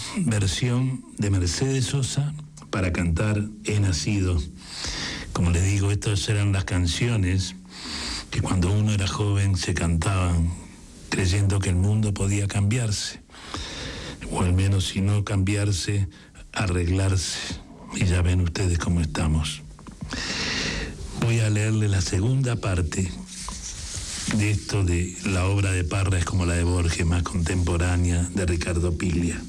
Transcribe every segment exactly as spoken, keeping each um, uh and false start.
versión de Mercedes Sosa para cantar He nacido. Como les digo, estas eran las canciones que cuando uno era joven se cantaban creyendo que el mundo podía cambiarse, o al menos si no cambiarse, arreglarse. Y ya ven ustedes cómo estamos. Voy a leerle la segunda parte de esto de la obra de Parra es como la de Borges, más contemporánea, de Ricardo Piglia.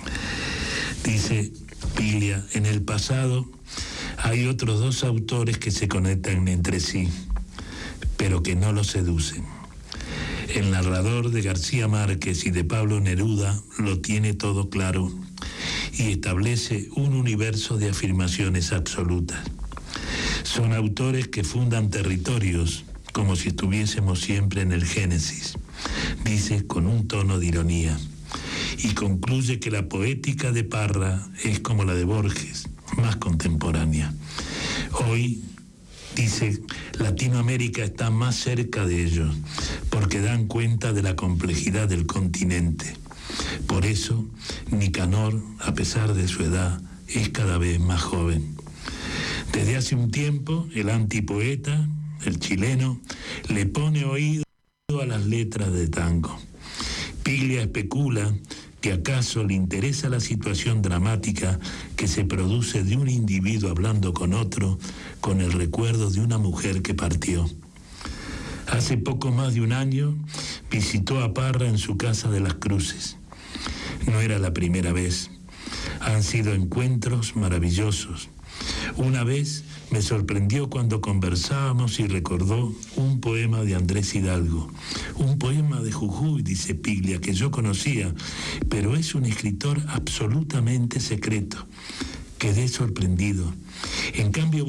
Dice Piglia: en el pasado hay otros dos autores que se conectan entre sí, pero que no los seducen. El narrador de García Márquez y de Pablo Neruda lo tiene todo claro y establece un universo de afirmaciones absolutas. Son autores que fundan territorios como si estuviésemos siempre en el Génesis, dice con un tono de ironía, y concluye que la poética de Parra es como la de Borges, más contemporánea. Hoy, dice, Latinoamérica está más cerca de ellos, porque dan cuenta de la complejidad del continente. Por eso, Nicanor, a pesar de su edad, es cada vez más joven. Desde hace un tiempo, el antipoeta, el chileno, le pone oído a las letras de tango. Piglia especula que acaso le interesa la situación dramática que se produce de un individuo hablando con otro, con el recuerdo de una mujer que partió. Hace poco más de un año visitó a Parra en su casa de Las Cruces. No era la primera vez. Han sido encuentros maravillosos. Una vez me sorprendió cuando conversábamos y recordó un poema de Andrés Hidalgo, un poema de Jujuy, dice Piglia, que yo conocía, pero es un escritor absolutamente secreto. Quedé sorprendido. En cambio,